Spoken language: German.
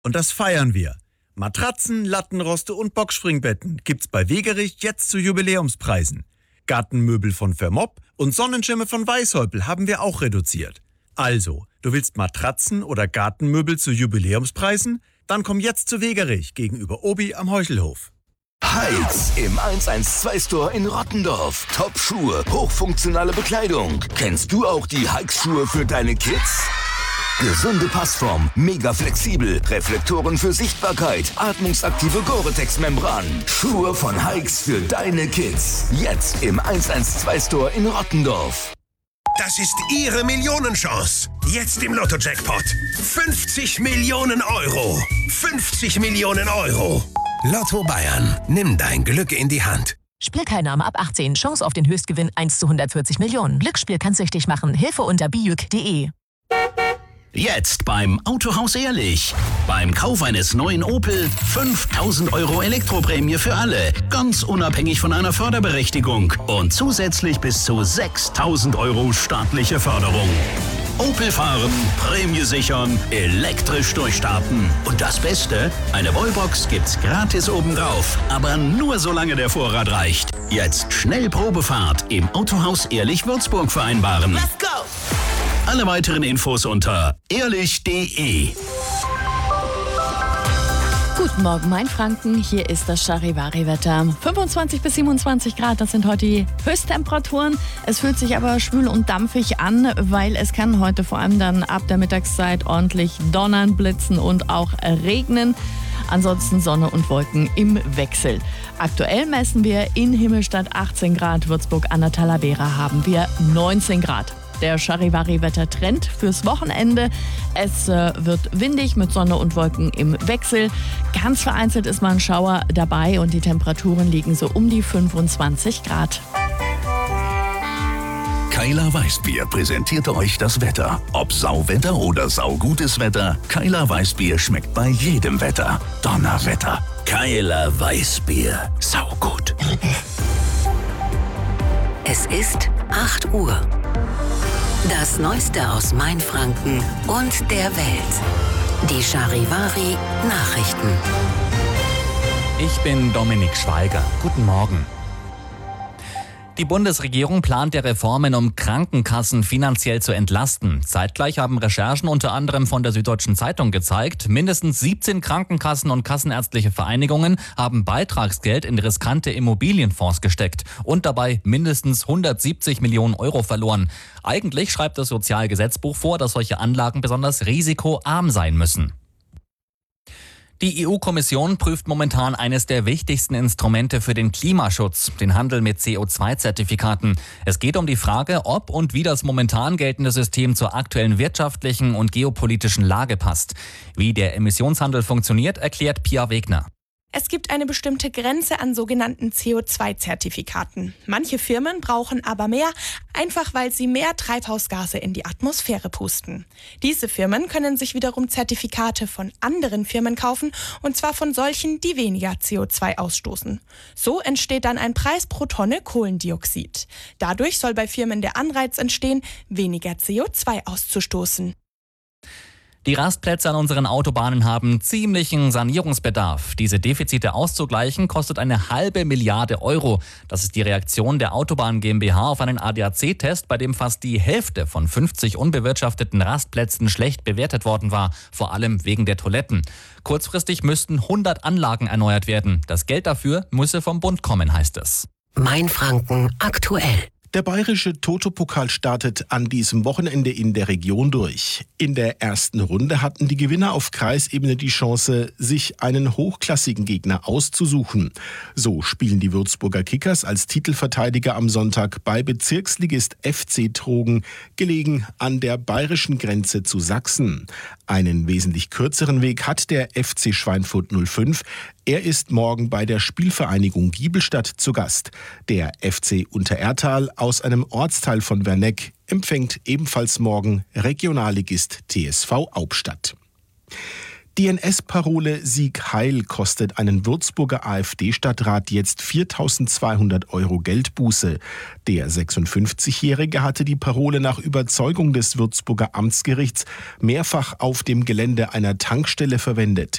Und das feiern wir. Matratzen, Lattenroste und Boxspringbetten gibt's bei Wegerich jetzt zu Jubiläumspreisen. Gartenmöbel von Vermopp und Sonnenschirme von Weißhäupl haben wir auch reduziert. Also, du willst Matratzen oder Gartenmöbel zu Jubiläumspreisen? Dann komm jetzt zu Wegerich gegenüber Obi am Heuchelhof. Heiz im 112-Store in Rottendorf. Top-Schuhe, hochfunktionale Bekleidung. Kennst du auch die Hikes-Schuhe für deine Kids? Gesunde Passform, mega flexibel, Reflektoren für Sichtbarkeit, atmungsaktive Gore-Tex-Membran. Schuhe von Hikes für deine Kids. Jetzt im 112-Store in Rottendorf. Das ist Ihre Millionenchance. Jetzt im Lotto-Jackpot. 50 Millionen Euro. 50 Millionen Euro. Lotto Bayern. Nimm dein Glück in die Hand. Spielteilnahme ab 18. Chance auf den Höchstgewinn 1 zu 140 Millionen. Glücksspiel kann süchtig machen. Hilfe unter biüc.de. Jetzt beim Autohaus Ehrlich. Beim Kauf eines neuen Opel 5.000 Euro Elektroprämie für alle. Ganz unabhängig von einer Förderberechtigung. Und zusätzlich bis zu 6.000 Euro staatliche Förderung. Opel fahren, Prämie sichern, elektrisch durchstarten. Und das Beste, eine Wallbox gibt's gratis obendrauf. Aber nur solange der Vorrat reicht. Jetzt schnell Probefahrt im Autohaus Ehrlich Würzburg vereinbaren. Let's go! Alle weiteren Infos unter ehrlich.de. Guten Morgen, Mainfranken. Hier ist das Charivari-Wetter. 25 bis 27 Grad, das sind heute die Höchsttemperaturen. Es fühlt sich aber schwül und dampfig an, weil es kann heute vor allem dann ab der Mittagszeit ordentlich donnern, blitzen und auch regnen. Ansonsten Sonne und Wolken im Wechsel. Aktuell messen wir in Himmelstadt 18 Grad, Würzburg an der Talavera haben wir 19 Grad. Der Charivari-Wetter-Trend fürs Wochenende. Es wird windig mit Sonne und Wolken im Wechsel. Ganz vereinzelt ist mal ein Schauer dabei und die Temperaturen liegen so um die 25 Grad. Keiler Weißbier präsentierte euch das Wetter. Ob Sauwetter oder saugutes Wetter, Keiler Weißbier schmeckt bei jedem Wetter. Donnerwetter. Keiler Weißbier. Saugut. Es ist 8 Uhr. Das Neueste aus Mainfranken und der Welt. Die Charivari Nachrichten. Ich bin Dominik Schweiger. Guten Morgen. Die Bundesregierung plant ja Reformen, um Krankenkassen finanziell zu entlasten. Zeitgleich haben Recherchen unter anderem von der Süddeutschen Zeitung gezeigt, mindestens 17 Krankenkassen und kassenärztliche Vereinigungen haben Beitragsgeld in riskante Immobilienfonds gesteckt und dabei mindestens 170 Millionen Euro verloren. Eigentlich schreibt das Sozialgesetzbuch vor, dass solche Anlagen besonders risikoarm sein müssen. Die EU-Kommission prüft momentan eines der wichtigsten Instrumente für den Klimaschutz, den Handel mit CO2-Zertifikaten. Es geht um die Frage, ob und wie das momentan geltende System zur aktuellen wirtschaftlichen und geopolitischen Lage passt. Wie der Emissionshandel funktioniert, erklärt Pia Wegner. Es gibt eine bestimmte Grenze an sogenannten CO2-Zertifikaten. Manche Firmen brauchen aber mehr, einfach weil sie mehr Treibhausgase in die Atmosphäre pusten. Diese Firmen können sich wiederum Zertifikate von anderen Firmen kaufen, und zwar von solchen, die weniger CO2 ausstoßen. So entsteht dann ein Preis pro Tonne Kohlendioxid. Dadurch soll bei Firmen der Anreiz entstehen, weniger CO2 auszustoßen. Die Rastplätze an unseren Autobahnen haben ziemlichen Sanierungsbedarf. Diese Defizite auszugleichen kostet eine $500 Millionen. Das ist die Reaktion der Autobahn GmbH auf einen ADAC-Test, bei dem fast die Hälfte von 50 unbewirtschafteten Rastplätzen schlecht bewertet worden war, vor allem wegen der Toiletten. Kurzfristig müssten 100 Anlagen erneuert werden. Das Geld dafür müsse vom Bund kommen, heißt es. Mainfranken aktuell. Der bayerische Toto-Pokal startet an diesem Wochenende in der Region durch. In der ersten Runde hatten die Gewinner auf Kreisebene die Chance, sich einen hochklassigen Gegner auszusuchen. So spielen die Würzburger Kickers als Titelverteidiger am Sonntag bei Bezirksligist FC Trogen, gelegen an der bayerischen Grenze zu Sachsen. Einen wesentlich kürzeren Weg hat der FC Schweinfurt 05. Er ist morgen bei der Spielvereinigung Giebelstadt zu Gast. Der FC Untererthal aus einem Ortsteil von Werneck empfängt ebenfalls morgen Regionalligist TSV Hauptstadt. Die NS-Parole Sieg Heil kostet einen Würzburger AfD-Stadtrat jetzt 4.200 € Geldbuße. Der 56-Jährige hatte die Parole nach Überzeugung des Würzburger Amtsgerichts mehrfach auf dem Gelände einer Tankstelle verwendet.